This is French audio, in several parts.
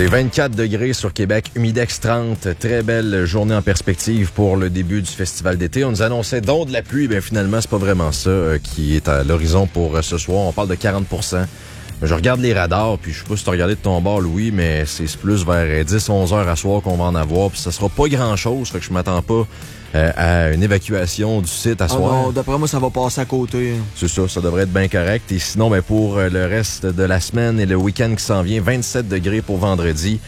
C'est 24 degrés sur Québec, Humidex 30. Très belle journée en perspective pour le début du festival d'été. On nous annonçait donc de la pluie. Bien, finalement, c'est pas vraiment ça qui est à l'horizon pour ce soir. On parle de 40%. Je regarde les radars, puis je sais pas si tu as regardé de ton bord, Louis, mais c'est plus vers 10-11 heures à soir qu'on va en avoir. Puis ça sera pas grand-chose, fait que je m'attends pas à une évacuation du site à soir. Non, d'après moi, ça va passer à côté. C'est ça devrait être bien correct. Et sinon, ben pour le reste de la semaine et le week-end qui s'en vient, 27 degrés pour vendredi,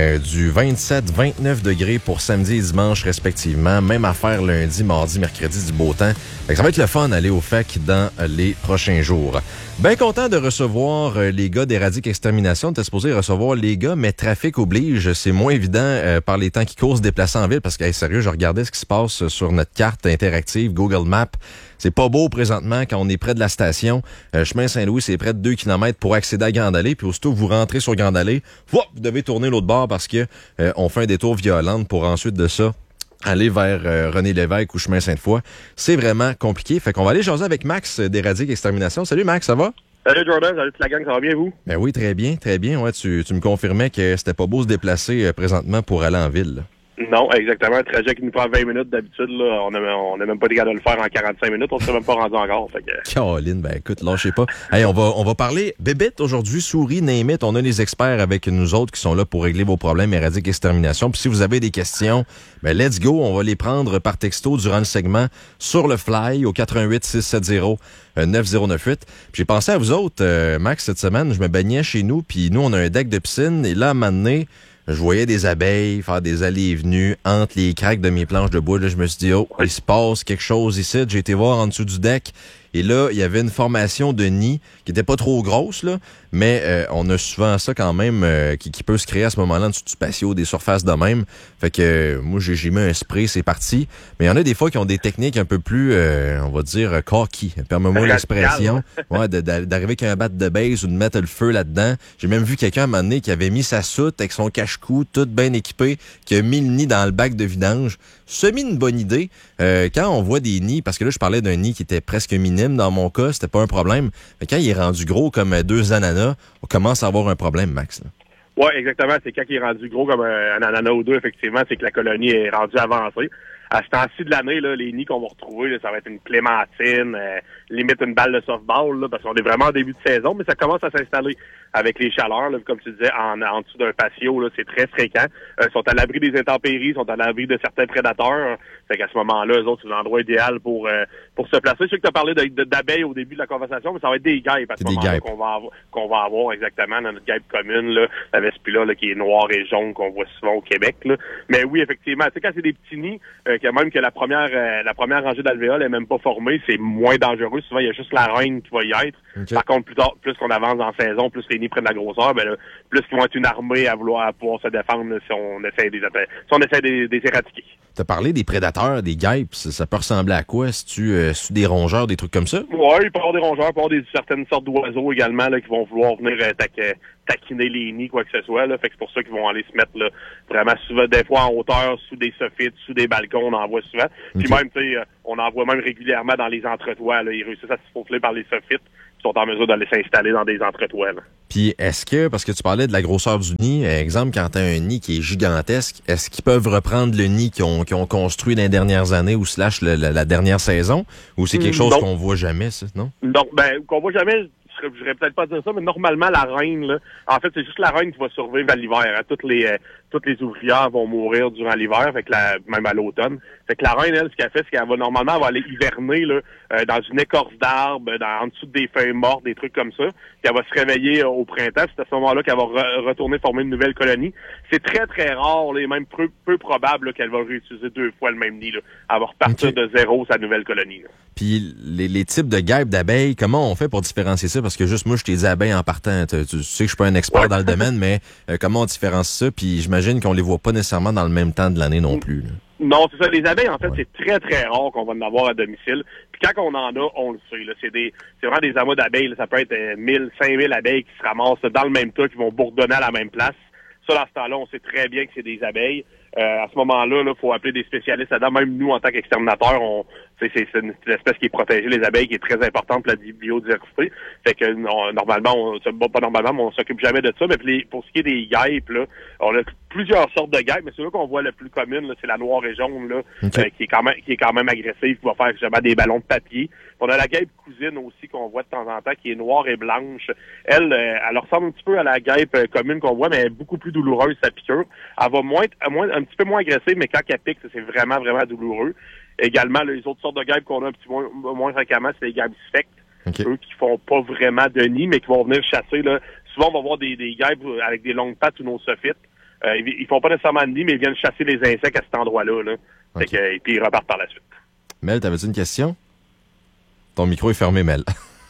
du 27-29 degrés pour samedi et dimanche respectivement. Même affaire lundi, mardi, mercredi, du beau temps. Fait que ça va être le fun d'aller au FEC dans les prochains jours. Bien content de recevoir les gars d'Éradique Extermination. T'es supposé recevoir les gars, mais trafic oblige. C'est moins évident par les temps qui courent se déplacer en ville parce que, sérieux, je regardais ce qui se passe sur notre carte interactive Google Maps. C'est pas beau présentement quand on est près de la station. Chemin Saint-Louis, c'est près de 2 km pour accéder à Grande Allée. Puis aussitôt que vous rentrez sur Grande Allée, vous devez tourner l'autre bord parce que on fait un détour violent pour ensuite de ça aller vers René Lévesque ou Chemin Sainte-Foy. C'est vraiment compliqué. Fait qu'on va aller jaser avec Max d'Éradique Extermination. Salut Max, ça va? Salut Jordan, salut toute la gang, ça va bien vous? Ben oui, très bien, très bien. Ouais, tu me confirmais que c'était pas beau se déplacer présentement pour aller en ville. Là. Non, exactement. Un trajet qui nous prend 20 minutes d'habitude, là, on a même pas été capable de le faire en 45 minutes. On ne s'est même pas rendu encore. Fait que... Caroline, ben écoute, lâchez pas. Hey, on va parler bébête aujourd'hui, souris, name it. On a les experts avec nous autres qui sont là pour régler vos problèmes Éradique Extermination. Puis si vous avez des questions, ben let's go. On va les prendre par texto durant le segment sur le fly au 88 670 9098. Puis j'ai pensé à vous autres, Max, cette semaine. Je me baignais chez nous, puis nous, on a un deck de piscine. Et là, à un moment donné, je voyais des abeilles faire des allées et venues entre les craques de mes planches de bois. Là, je me suis dit, oh, il se passe quelque chose ici. J'ai été voir en dessous du deck. Et là, il y avait une formation de nid qui était pas trop grosse, là, mais on a souvent ça quand même qui peut se créer à ce moment-là en dessous du patio, des surfaces de même. Fait que moi, j'ai mis un spray, c'est parti. Mais il y en a des fois qui ont des techniques un peu plus, on va dire, cocky. Permets-moi l'expression. Ouais, d'arriver avec un bat de base ou de mettre le feu là-dedans. J'ai même vu quelqu'un à un moment donné qui avait mis sa soute avec son cache-cou, tout bien équipé, qui a mis le nid dans le bac de vidange. Semi une bonne idée. Quand on voit des nids, parce que là, je parlais d'un nid qui était presque minime dans mon cas, c'était pas un problème. Mais quand il est rendu gros comme 2 ananas, on commence à avoir un problème, Max. Oui, exactement. C'est quand il est rendu gros comme un ananas ou deux, effectivement, c'est que la colonie est rendue avancée. À ce temps-ci de l'année, là, les nids qu'on va retrouver, là, ça va être une clémentine, limite une balle de softball, là, parce qu'on est vraiment en début de saison, mais ça commence à s'installer avec les chaleurs, là, comme tu disais, en dessous d'un patio, là, c'est très fréquent. Ils sont à l'abri des intempéries, sont à l'abri de certains prédateurs. Fait qu'à ce moment-là, eux autres, c'est l'endroit idéal pour se placer. Je sais que tu as parlé d'abeilles au début de la conversation, mais ça va être des guêpes à ce moment-là qu'on va avoir exactement dans notre guêpe commune, là, la Vespula, là, qui est noire et jaune, qu'on voit souvent au Québec, là. Mais oui, effectivement, tu sais, quand c'est des petits nids, que même que la première rangée d'alvéoles est même pas formée, c'est moins dangereux. Souvent, il y a juste la reine qui va y être. Okay. Par contre, plus qu'on avance en saison, plus les nids prennent de la grosseur, ben là, plus qu'ils vont être une armée à pouvoir se défendre là, si on essaie de les éradiquer. Tu as parlé des prédateurs, des guêpes, ça peut ressembler à quoi? Si-tu des rongeurs, des trucs comme ça? Oui, il peut y avoir des rongeurs, il peut y avoir certaines sortes d'oiseaux également là, qui vont vouloir venir taquiner les nids, quoi que ce soit. Là. Fait que c'est pour ça qu'ils vont aller se mettre là, vraiment souvent, des fois en hauteur, sous des soffites, sous des balcons, on en voit souvent. Okay. Puis même, tu sais, on en voit même régulièrement dans les entretoits. Là. Ils réussissent à se faufiler par les soffites. Sont en mesure d'aller s'installer dans des entretoits. Là. Puis est-ce que, parce que tu parlais de la grosseur du nid, exemple, quand tu as un nid qui est gigantesque, est-ce qu'ils peuvent reprendre le nid qu'ils ont construit dans les dernières années ou la dernière saison? Ou c'est quelque chose qu'on voit jamais, ça, non? Non, ben, qu'on voit jamais, je voudrais peut-être pas dire ça, mais normalement, la reine, là, en fait, c'est juste la reine qui va survivre à l'hiver. Hein. Toutes les ouvrières vont mourir durant l'hiver, fait que même à l'automne. Fait que la reine, elle, ce qu'elle fait, c'est qu'elle va normalement aller hiverner là, dans une écorce d'arbre, en dessous des feuilles mortes, des trucs comme ça. Puis elle va se réveiller au printemps. C'est à ce moment-là qu'elle va retourner former une nouvelle colonie. C'est très, très rare, là, et même peu probable là, qu'elle va réutiliser 2 fois le même nid. Là. Elle va repartir de zéro sa nouvelle colonie. Là. Puis les types de guêpes, d'abeilles, comment on fait pour différencier ça? Parce que juste moi, je t'ai dit abeilles en partant. Tu sais que je suis pas un expert dans le domaine, mais comment on différencie ça? Puis j'imagine qu'on les voit pas nécessairement dans le même temps de l'année non plus. Là. Non, c'est ça. Les abeilles, en fait, c'est très, très rare qu'on va en avoir à domicile. Puis quand on en a, on le sait. Là. C'est vraiment des amas d'abeilles. Là. Ça peut être 1000, 5000 abeilles qui se ramassent dans le même tas, qui vont bourdonner à la même place. Ça, dans ce temps-là, on sait très bien que c'est des abeilles. À ce moment-là, il faut appeler des spécialistes là-dedans. Même nous, en tant qu'exterminateurs, c'est une espèce qui est protégée, les abeilles, qui est très importante pour la biodiversité. Fait que normalement, on s'occupe jamais de ça. Mais pour ce qui est des guêpes, là, on a plusieurs sortes de guêpes, mais celui qu'on voit le plus commune, là, c'est la noire et jaune, là, qui est quand même agressive, qui va faire justement des ballons de papier. On a la guêpe cousine aussi qu'on voit de temps en temps, qui est noire et blanche. Elle ressemble un petit peu à la guêpe commune qu'on voit, mais elle est beaucoup plus douloureuse, sa piqûre. Elle va un petit peu moins agressive, mais quand elle pique, c'est vraiment, vraiment douloureux. Également, les autres sortes de guêpes qu'on a un petit moins fréquemment, c'est les guêpes spectres. Eux qui font pas vraiment de nid, mais qui vont venir chasser. Là. Souvent, on va voir des guêpes avec des longues pattes ou nos sophites. Ils font pas nécessairement de nid, mais ils viennent chasser les insectes à cet endroit-là. Là. Et puis ils repartent par la suite. Mel, t'avais-tu une question? Ton micro est fermé, Mel.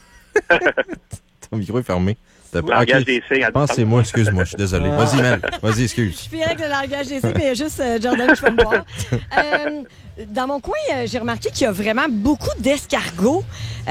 Ton micro est fermé. Langage des signes. Pensez-moi, excuse-moi, je suis désolé. Vas-y, Mel. Vas-y, excuse. Je suis avec le langage des signes, mais il y a juste Jordan qui peut me voir. Dans mon coin, j'ai remarqué qu'il y a vraiment beaucoup d'escargots.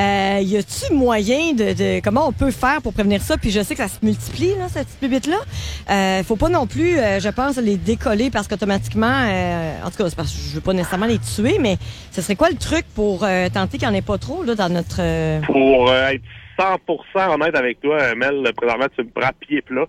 Y a-tu moyen de comment on peut faire pour prévenir ça? Puis je sais que ça se multiplie, là, cette petite bébite-là. Faut pas non plus, je pense, les décoller parce qu'automatiquement, en tout cas, c'est parce que je veux pas nécessairement les tuer, mais ce serait quoi le truc pour tenter qu'il n'y en ait pas trop là dans notre... Pour être 100% honnête avec toi, Mel, présentement, tu me prends pied plat.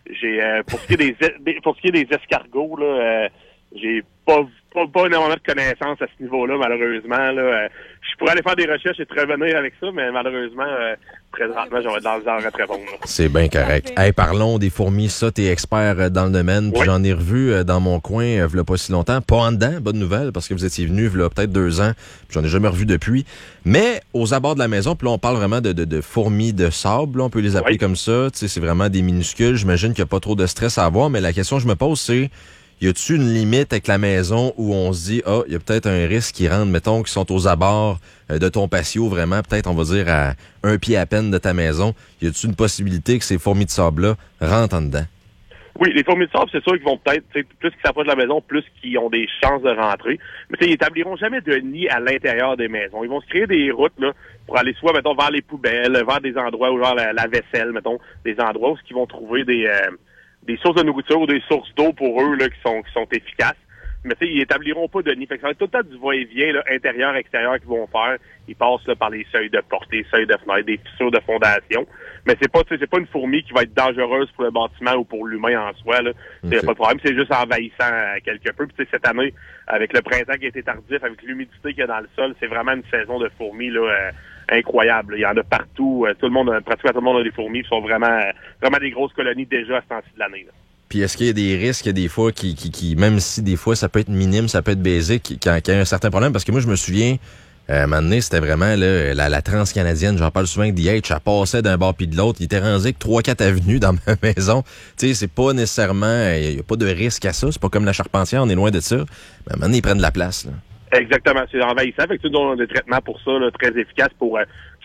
Pour ce qui est des escargots, là, j'ai pas énormément de connaissances à ce niveau-là, malheureusement. Là, je pourrais aller faire des recherches et te revenir avec ça, mais malheureusement, présentement, j'aurais dans le genre à te répondre. Là. C'est bien correct. Hey, parlons des fourmis. Ça, t'es expert dans le domaine. Puis j'en ai revu dans mon coin il y a pas si longtemps. Pas en dedans, bonne nouvelle, parce que vous étiez venu il y a peut-être 2 ans. Puis j'en ai jamais revu depuis. Mais aux abords de la maison, puis là, on parle vraiment de fourmis de sable. Là, on peut les appeler comme ça. Tu sais, c'est vraiment des minuscules. J'imagine qu'il n'y a pas trop de stress à avoir. Mais la question que je me pose, c'est... Y a-tu une limite avec la maison où on se dit, il y a peut-être un risque qui rentre, mettons, qui sont aux abords de ton patio, vraiment, peut-être, on va dire, à 1 pied à peine de ta maison. Y a-tu une possibilité que ces fourmis de sable-là rentrent en dedans? Oui, les fourmis de sable, c'est sûr qu'ils vont peut-être, plus qu'ils s'approchent de la maison, plus qu'ils ont des chances de rentrer. Mais ils établiront jamais de nid à l'intérieur des maisons. Ils vont se créer des routes là pour aller soit, mettons, vers les poubelles, vers des endroits où, genre, la vaisselle, mettons, des endroits où ils vont trouver des sources de nourriture ou des sources d'eau pour eux là, qui sont efficaces. Mais ils établiront pas de nid. Fait que ça va être tout le temps du va-et-vient là, intérieur-extérieur qu'ils vont faire. Ils passent là, par les seuils de porte, les seuils de fenêtre, des fissures de fondation. Mais c'est pas une fourmi qui va être dangereuse pour le bâtiment ou pour l'humain en soi. Là. Okay. Pas de problème, c'est juste envahissant quelque peu. Puis cette année, avec le printemps qui a été tardif, avec l'humidité qu'il y a dans le sol, c'est vraiment une saison de fourmis là, incroyable. Il y en a partout. Pratiquement tout le monde a des fourmis. Ils sont vraiment des grosses colonies déjà à ce temps-ci de l'année. Là. Puis est-ce qu'il y a des risques des fois qui même si des fois ça peut être minime, ça peut être basique, qui a un certain problème? Parce que moi, je me souviens, à un moment donné, c'était vraiment là, la transcanadienne, j'en parle souvent avec DH, ça passait d'un bord puis de l'autre. Il était rendu avec 3-4 avenues dans ma maison. Tu sais, c'est pas nécessairement, il y a pas de risque à ça. C'est pas comme la Charpentière, on est loin de ça. Mais à un moment donné, ils prennent de la place, là. Exactement, c'est envahissant. Fait que nous avons des traitements pour ça, là, très efficaces pour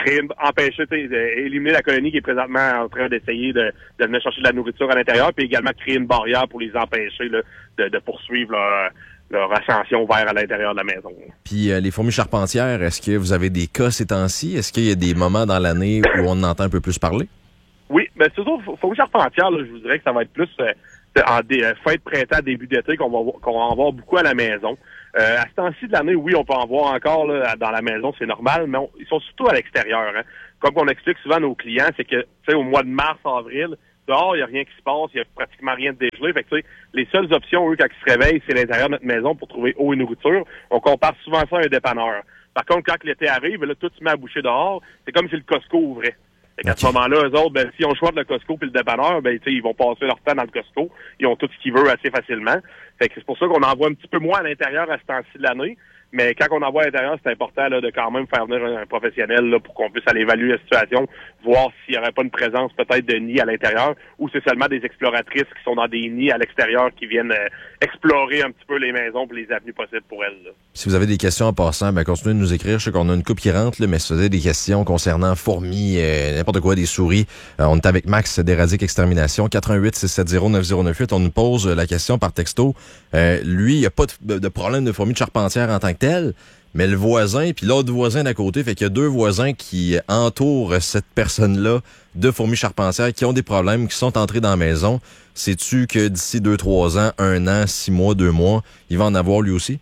éliminer la colonie qui est présentement en train d'essayer de venir chercher de la nourriture à l'intérieur, puis également créer une barrière pour les empêcher là, de poursuivre leur ascension vers à l'intérieur de la maison. Puis les fourmis charpentières, est-ce que vous avez des cas ces temps-ci? Est-ce qu'il y a des moments dans l'année où on en entend un peu plus parler? Oui, mais surtout, fourmis charpentières, là, je vous dirais que ça va être plus fin de printemps, début d'été, qu'on va en voir beaucoup à la maison. À ce temps-ci de l'année, oui, on peut en voir encore là, dans la maison, c'est normal, mais ils sont surtout à l'extérieur. Hein. Comme on explique souvent à nos clients, c'est que au mois de mars, avril, dehors, il n'y a rien qui se passe, il n'y a pratiquement rien de dégelé. Fait que les seules options, eux, quand ils se réveillent, c'est l'intérieur de notre maison pour trouver eau et nourriture. On compare souvent ça à un dépanneur. Par contre, quand l'été arrive, là, tout se met à boucher dehors, c'est comme si le Costco ouvrait. À ce moment-là, eux autres, si on choisit le Costco puis le dépanneur, ils vont passer leur temps dans le Costco. Ils ont tout ce qu'ils veulent assez facilement. Fait que c'est pour ça qu'on en voit un petit peu moins à l'intérieur à ce temps-ci de l'année. Mais quand on en voit à l'intérieur, c'est important là, de quand même faire venir un professionnel là, pour qu'on puisse aller évaluer la situation, voir s'il n'y aurait pas une présence peut-être de nids à l'intérieur ou c'est seulement des exploratrices qui sont dans des nids à l'extérieur qui viennent explorer un petit peu les maisons et les avenues possibles pour elles. Là. Si vous avez des questions en passant, continuez de nous écrire. Je sais qu'on a une couple qui rentre, là, mais si vous avez des questions concernant fourmis, n'importe quoi, des souris, on est avec Max d'Éradique Extermination, 418-670-9098. On nous pose la question par texto. Lui, il n'y a pas de problème de fourmis de charpentière en tant que tel, mais le voisin, puis l'autre voisin d'à côté, fait qu'il y a 2 voisins qui entourent cette personne-là de fourmis charpentières qui ont des problèmes, qui sont entrés dans la maison. Sais-tu que d'ici 2-3 ans, 1 an, 6 mois, 2 mois, il va en avoir lui aussi?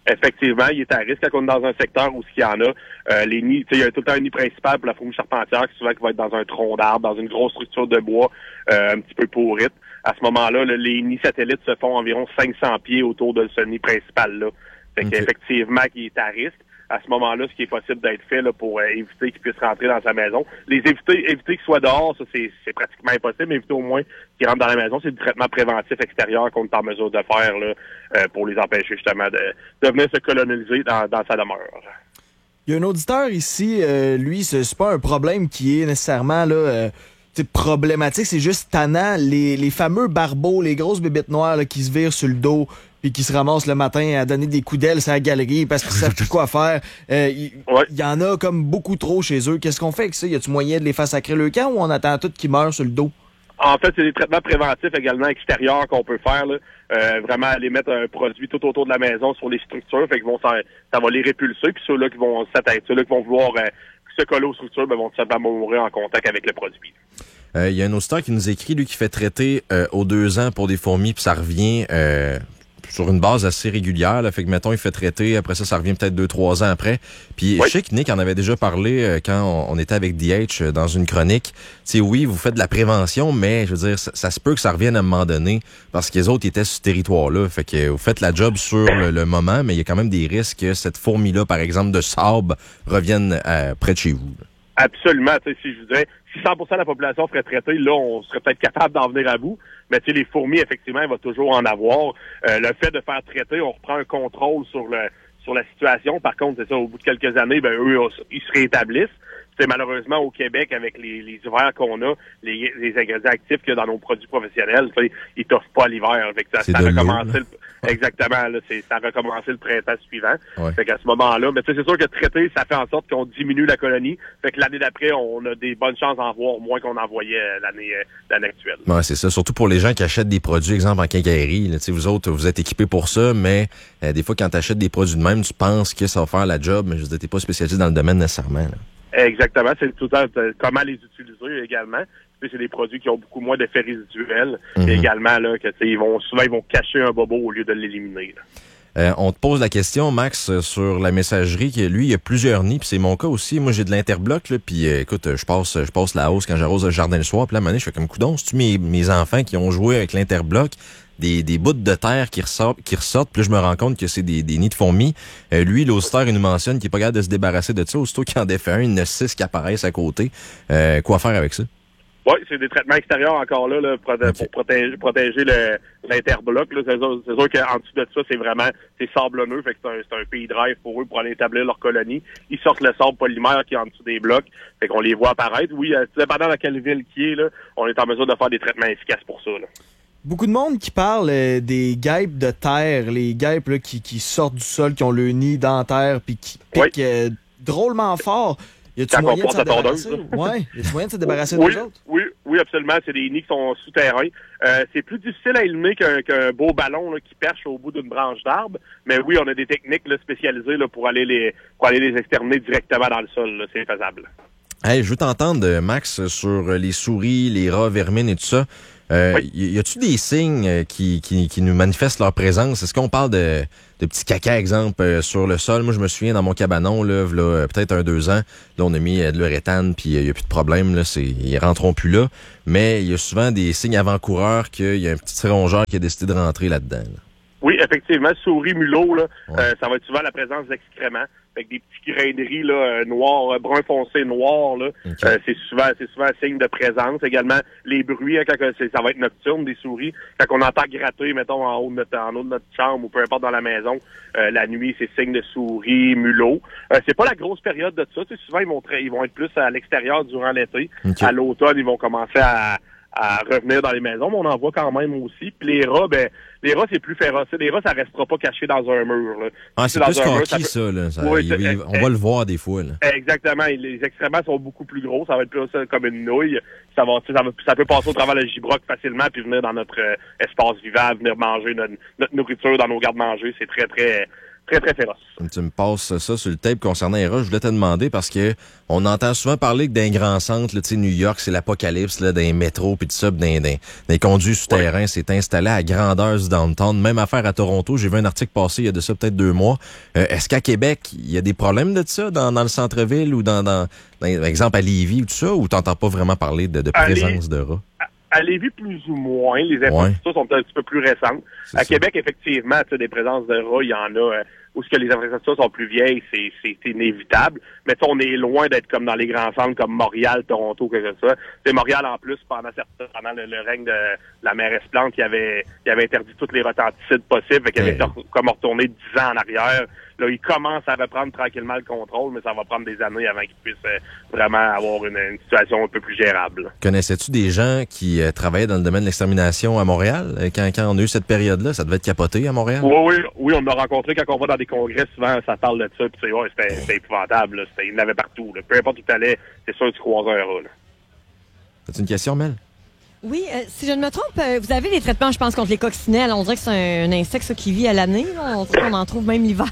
Effectivement, il est à risque quand on est dans un secteur où il y en a. Les nids, il y a tout le temps un nid principal pour la fourmi charpentière, qui souvent qui va être dans un tronc d'arbre, dans une grosse structure de bois un petit peu pourrite. À ce moment-là, les nids satellites se font environ 500 pieds autour de ce nid principal-là. Fait qu'effectivement, il est à risque. À ce moment-là, ce qui est possible d'être fait là, pour éviter qu'il puisse rentrer dans sa maison. Éviter qu'il soit dehors, ça c'est pratiquement impossible, mais éviter au moins qu'il rentre dans la maison. C'est du traitement préventif extérieur qu'on est en mesure de faire là, pour les empêcher justement de venir se coloniser dans sa demeure. Il y a un auditeur ici, lui, c'est pas un problème qui est nécessairement là, problématique, c'est juste tannant. Les fameux barbeaux, les grosses bébites noires là, qui se virent sur le dos puis qui se ramassent le matin à donner des coups d'aile sur la galerie parce qu'ils savent plus quoi faire. Il y en a comme beaucoup trop chez eux. Qu'est-ce qu'on fait avec ça? Y a-tu moyen de les faire sacrer le camp ou on attend tout qu'ils meurent sur le dos? En fait, c'est des traitements préventifs également extérieurs qu'on peut faire. Là. Vraiment aller mettre un produit tout autour de la maison sur les structures. Fait que ça va les répulser. Puis ceux-là qui vont s'attaquer, ceux-là qui vont vouloir se coller aux structures, vont tout simplement mourir en contact avec le produit. Il y a un auditeur qui nous écrit, lui, qui fait traiter aux 2 ans pour des fourmis, puis ça revient sur une base assez régulière. Là. Fait que, mettons, il fait traiter, après ça revient peut-être 2-3 ans après. Puis je sais que Nick en avait déjà parlé quand on était avec DH dans une chronique. Tu sais, oui, vous faites de la prévention, mais je veux dire, ça se peut que ça revienne à un moment donné parce que les autres étaient sur ce territoire-là. Fait que vous faites la job sur le moment, mais il y a quand même des risques que cette fourmi-là, par exemple, de sable, revienne près de chez vous. Là. Absolument. Si je vous dirais, si 100% de la population ferait traiter, là, on serait peut-être capable d'en venir à bout. Mais tu sais, les fourmis, effectivement, il va toujours en avoir. Le fait de faire traiter, on reprend un contrôle sur la situation. Par contre, c'est ça, au bout de quelques années, eux, ils se réétablissent. C'est malheureusement au Québec, avec les hivers qu'on a, les ingrédients actifs qu'il y a dans nos produits professionnels, ils t'offrent pas l'hiver. Fait que ça a recommencé exactement, là, ça a recommencé le printemps suivant. Ouais. Fait qu'à ce moment-là, mais c'est sûr que traiter, ça fait en sorte qu'on diminue la colonie. Fait que l'année d'après, on a des bonnes chances d'en voir moins qu'on en voyait l'année actuelle. Ouais, c'est ça. Surtout pour les gens qui achètent des produits, exemple en quincaillerie. Là, vous autres, vous êtes équipés pour ça, mais des fois, quand tu achètes des produits de même, tu penses que ça va faire la job, mais je veux dire, t'es pas spécialisé dans le domaine nécessairement. Là. Exactement, c'est tout le temps comment les utiliser également. Puis c'est des produits qui ont beaucoup moins d'effets résiduels. Et également là que ils vont cacher un bobo au lieu de l'éliminer. On te pose la question, Max, sur la messagerie, que lui, il y a plusieurs nids, puis c'est mon cas aussi. Moi, j'ai de l'interbloc, là, puis écoute, je passe la hausse quand j'arrose le jardin le soir, puis là, à un moment donné, je fais comme coudon, c'est-tu mes enfants qui ont joué avec l'interbloc, des bouts de terre qui ressortent, puis là, je me rends compte que c'est des nids de fourmis. Lui, l'auditeur, il nous mentionne qu'il est pas capable de se débarrasser de ça. Aussitôt qu'il en défait un, il y en a 6 qui apparaissent à côté. Quoi faire avec ça? Oui, c'est des traitements extérieurs encore là pour protéger l'interbloc. Là. C'est sûr qu'en dessous de ça, c'est sablonneux, fait que c'est un pays drive pour eux pour aller établir leur colonie. Ils sortent le sable polymère qui est en dessous des blocs, fait qu'on les voit apparaître. Oui, dépendant dans quelle ville qui est, là, on est en mesure de faire des traitements efficaces pour ça. Là. Beaucoup de monde qui parle des guêpes de terre, les guêpes là, qui sortent du sol, qui ont le nid dans la terre puis qui piquent drôlement fort. Y a-tu moyen de s'en débarrasser? Ouais. Y a-tu moyen de se débarrasser d'eux autres? Oui, absolument. C'est des nids qui sont souterrains. C'est plus difficile à éliminer qu'un beau ballon là, qui perche au bout d'une branche d'arbre. Mais oui, on a des techniques là, spécialisées là, pour aller les exterminer directement dans le sol. Là. C'est faisable. Hey, je veux t'entendre, Max, sur les souris, les rats, vermines et tout ça. Y a-tu des signes qui nous manifestent leur présence? Est-ce qu'on parle de petits caca, exemple, sur le sol? Moi, je me souviens, dans mon cabanon, là peut-être 1-2 ans, là, on a mis de l'uréthane, puis il n'y a plus de problème, là, ils rentreront plus là. Mais il y a souvent des signes avant-coureurs qu'il y a un petit rongeur qui a décidé de rentrer là-dedans. Là. Oui, effectivement, souris, mulot, là, ça va être souvent la présence d'excréments. Avec des petits grains de riz là, noirs, brun foncé noir, là. Okay. C'est souvent un signe de présence. Également, les bruits, quand ça va être nocturne, des souris. Quand on entend gratter, mettons, en haut de notre chambre ou peu importe dans la maison, la nuit, c'est signe de souris, mulot. C'est pas la grosse période de ça. Tu sais, souvent, ils vont être plus à l'extérieur durant l'été. Okay. À l'automne, ils vont commencer à revenir dans les maisons, mais on en voit quand même aussi. Puis les rats, c'est plus féroce. Les rats, ça restera pas caché dans un mur. Là. Ah, c'est plus coquille, ça. Là. On va le voir des fois. Là. Exactement. Les excréments sont beaucoup plus gros. Ça va être plus comme une nouille. Ça peut passer au travers le gibroc facilement puis venir dans notre espace vivant, venir manger notre nourriture dans nos garde-manger. C'est très, très... très, très féroce. Tu me passes ça sur le tape concernant les rats. Je voulais te demander parce que on entend souvent parler que d'un grand centre, tu sais, New York, c'est l'apocalypse, là, d'un métro puis tout ça, des conduits souterrains, c'est installé à grandeur du downtown. Même affaire à Toronto. J'ai vu un article passer il y a de ça peut-être 2 mois. Est-ce qu'à Québec, il y a des problèmes de ça dans le centre-ville ou par exemple à Lévis ou tout ça, ou t'entends pas vraiment parler de présence de rats? À Lévis, plus ou moins. Les infrastructures sont un petit peu plus récentes. À Québec, effectivement, tu sais, des présences de rats, il y en a. Où ce que les infrastructures sont plus vieilles, c'est inévitable. Mais on est loin d'être comme dans les grands centres comme Montréal, Toronto, quelque chose comme ça. C'est Montréal, en plus, pendant le règne de la mairesse Plante, qui avait interdit tous les retenticides possibles, qui avait comme retourné 10 ans en arrière. Là, il commence à reprendre tranquillement le contrôle, mais ça va prendre des années avant qu'il puisse vraiment avoir une situation un peu plus gérable. Connaissais-tu des gens qui travaillaient dans le domaine de l'extermination à Montréal? Quand on a eu cette période-là, ça devait être capoté à Montréal? Oui, on a rencontré quand on va dans des congrès, souvent ça parle de ça, puis c'était épouvantable. Là. Il y en avait partout. Là. Peu importe où tu allais, c'est sûr que tu croises un rat. As-tu une question, Mel? Oui, si je ne me trompe, vous avez des traitements, je pense, contre les coccinelles. On dirait que c'est un insecte qui vit à l'année. On dirait qu'on en trouve même l'hiver.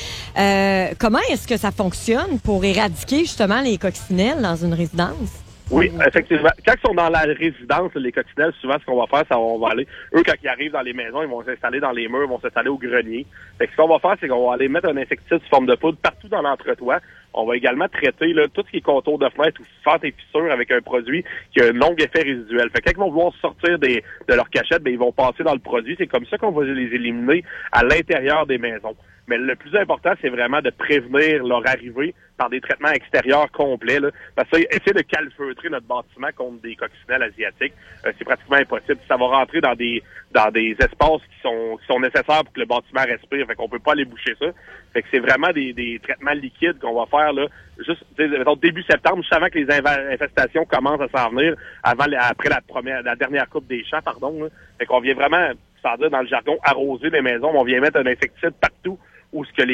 Comment est-ce que ça fonctionne pour éradiquer justement les coccinelles dans une résidence? Oui, effectivement. Quand ils sont dans la résidence, les coccinelles, souvent, ce qu'on va faire, c'est qu'on va aller, eux, quand ils arrivent dans les maisons, ils vont s'installer dans les murs, ils vont s'installer au grenier. Fait que ce qu'on va faire, c'est qu'on va aller mettre un insecticide sous forme de poudre partout dans l'entretoit. On va également traiter là, tout ce qui est contour de fenêtre ou fente et fissures avec un produit qui a un long effet résiduel. Fait que quand ils vont vouloir sortir de leur cachette, ils vont passer dans le produit. C'est comme ça qu'on va les éliminer à l'intérieur des maisons. Mais le plus important, c'est vraiment de prévenir leur arrivée par des traitements extérieurs complets. Là, parce que essayer de calfeutrer notre bâtiment contre des coccinelles asiatiques, c'est pratiquement impossible. Ça va rentrer dans des espaces qui sont nécessaires pour que le bâtiment respire. Fait qu'on peut pas aller boucher ça. Fait que c'est vraiment des traitements liquides qu'on va faire là, juste début septembre, juste avant que les infestations commencent à s'en venir, après la dernière coupe des champs, pardon. Là. Fait qu'on vient vraiment, sans dire dans le jargon, arroser les maisons. On vient mettre un insecticide partout où ce que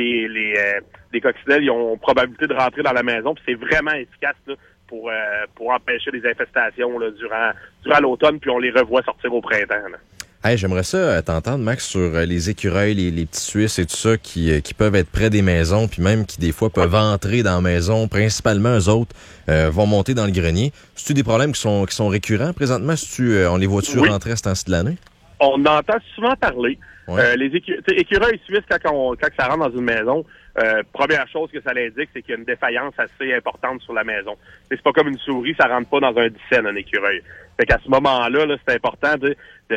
les coccinelles ils ont probabilité de rentrer dans la maison. Puis c'est vraiment efficace là, pour empêcher les infestations là, durant l'automne, puis on les revoit sortir au printemps. Là. Hey, j'aimerais ça t'entendre, Max, sur les écureuils, les petits Suisses et tout ça qui peuvent être près des maisons, puis même qui des fois peuvent entrer dans la maison. Principalement, eux autres vont monter dans le grenier. C'est-tu des problèmes qui sont récurrents présentement? On les voit-tu rentrer à ce temps-ci de l'année? On entend souvent parler. Ouais. Les écureuils suisses, quand ça rentre dans une maison, première chose que ça l'indique, c'est qu'il y a une défaillance assez importante sur la maison. C'est pas comme une souris, ça rentre pas dans un dixaine, un écureuil. Fait qu'à ce moment-là, là, c'est important de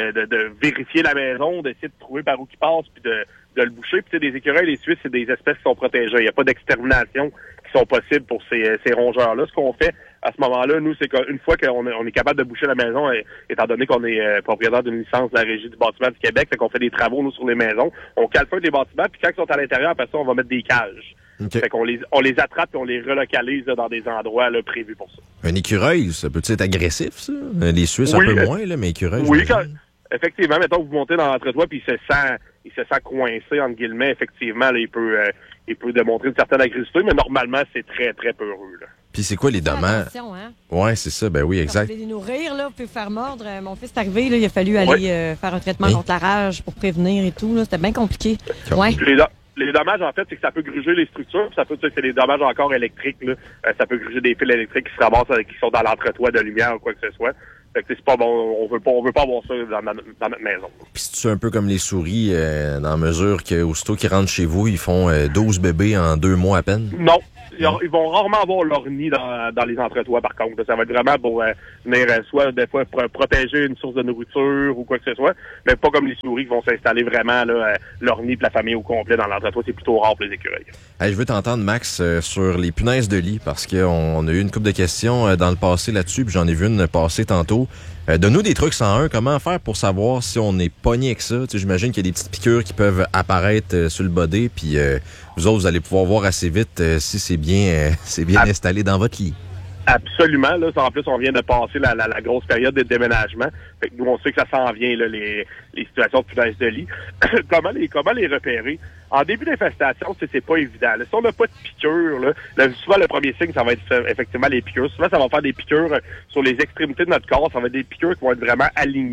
vérifier la maison, d'essayer de trouver par où il passe, puis de le boucher. Puis des écureuils, les Suisses, c'est des espèces qui sont protégées. Il n'y a pas d'extermination qui sont possibles pour ces rongeurs-là. Ce qu'on fait à ce moment-là, nous, c'est qu'une fois qu'on est capable de boucher la maison, étant donné qu'on est propriétaire d'une licence de la Régie du bâtiment du Québec, fait qu'on fait des travaux, nous, sur les maisons, on calfeute les bâtiments, puis quand ils sont à l'intérieur, après ça, on va mettre des cages. Okay. Fait qu'on on les attrape et on les relocalise là, dans des endroits là, prévus pour ça. Un écureuil, ça peut être agressif, ça? Les Suisses, un peu moins, là, mais écureuil... Oui, effectivement, mettons que vous montez dans l'entretoit puis il se sent coincé, entre guillemets, effectivement, là, il peut démontrer une certaine agressivité, mais normalement, c'est très, très peureux. Là. Puis c'est quoi les dommages? Hein? Oui, c'est ça, ben oui, exact. Vous pouvez les nourrir, là, vous pouvez faire mordre. Mon fils est arrivé, là, il a fallu aller faire un traitement contre la rage pour prévenir et tout. Là. C'était bien compliqué. Ouais. Les dommages, en fait, c'est que ça peut gruger les structures, puis ça peut c'est des dommages encore électriques. Là. Ça peut gruger des fils électriques qui se ramassent, qui sont dans l'entretoit de lumière ou quoi que ce soit. Fait que c'est pas bon, on veut pas avoir ça dans notre maison. Puis c'est un peu comme les souris, dans la mesure qu'aussitôt qu'ils rentrent chez vous, ils font 12 bébés en 2 mois à peine? Non. Ils vont rarement avoir leur nid dans les entretoits, par contre. Ça va être vraiment pour venir soit des fois protéger une source de nourriture ou quoi que ce soit, mais pas comme les souris qui vont s'installer vraiment là, leur nid de la famille au complet dans l'entretoit. C'est plutôt rare pour les écureuils. Hey, je veux t'entendre, Max, sur les punaises de lit, parce qu'on a eu une couple de questions dans le passé là-dessus, puis j'en ai vu une passer tantôt. Donne-nous des trucs 101. Comment faire pour savoir si on est pogné avec ça? Tu sais, j'imagine qu'il y a des petites piqûres qui peuvent apparaître sur le body, puis vous autres, vous allez pouvoir voir assez vite si c'est bien installé dans votre lit. Absolument. Là, en plus, on vient de passer la grosse période de déménagement. Fait que nous, on sait que ça s'en vient, là, les situations de punaises de lit. Comment les repérer? En début d'infestation, c'est pas évident. Là, si on n'a pas de piqûres, souvent le premier signe, ça va être effectivement les piqûres. Souvent, ça va faire des piqûres sur les extrémités de notre corps. Ça va être des piqûres qui vont être vraiment alignées.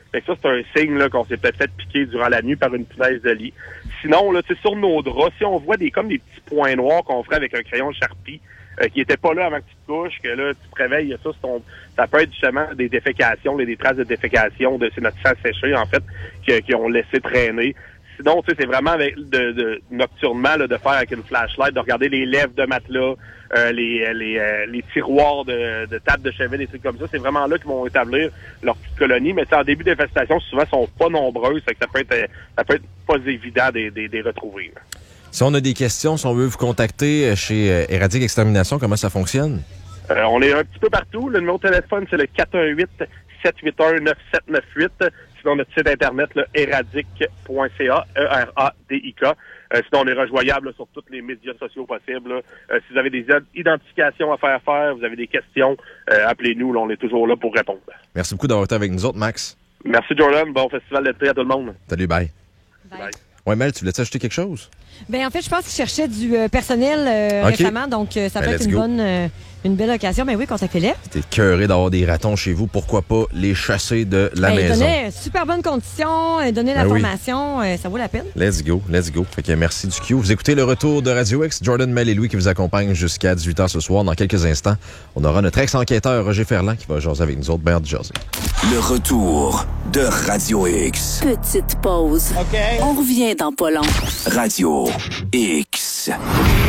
Fait que ça, c'est un signe là, qu'on s'est peut-être fait piquer durant la nuit par une punaise de lit. Sinon, là, sur nos draps, si on voit comme des petits points noirs qu'on ferait avec un crayon Sharpie, qui étaient pas là avant que tu te couches, que là, tu te réveilles, ça peut être justement des défécations, des traces de défécation, c'est notre sang séché, en fait, qui ont laissé traîner. Sinon, tu sais, c'est vraiment nocturnement, là, de faire avec une flashlight, de regarder les lèvres de matelas, les tiroirs de table de chevet, des trucs comme ça. C'est vraiment là qu'ils vont établir leur petite colonie. Mais en début d'infestation, souvent, sont pas nombreuses. Fait que ça peut être pas évident de les retrouver. Là. Si on a des questions, si on veut vous contacter chez Éradique Extermination, comment ça fonctionne? On est un petit peu partout. Le numéro de téléphone, c'est le 418-781-9798. Sinon, notre site internet, éradique.ca, E-R-A-D-I-K. Sinon, on est rejoignable là, sur tous les médias sociaux possibles. Si vous avez des identifications à faire, vous avez des questions, appelez-nous. Là, on est toujours là pour répondre. Merci beaucoup d'avoir été avec nous autres, Max. Merci, Jordan. Bon festival d'été à tout le monde. Salut, bye. Bye. Ouais, Mel, tu voulais-tu ajouter quelque chose? Ben en fait, je pense qu'il cherchait du personnel récemment, donc ça peut être une belle occasion. Mais oui, contactez-les. T'es cœuré d'avoir des ratons chez vous, pourquoi pas les chasser de la maison? Ils donnaient super bonnes conditions, ils donnaient la formation, ça vaut la peine. Let's go. Fait que merci du Q. Vous écoutez le retour de Radio X, Jordan, Mel et Louis qui vous accompagnent jusqu'à 18h ce soir. Dans quelques instants, on aura notre ex-enquêteur Roger Ferland qui va jaser avec nous autres, ben de jaser. Le retour de Radio X. Petite pause. OK. On revient dans pas long. Radio X.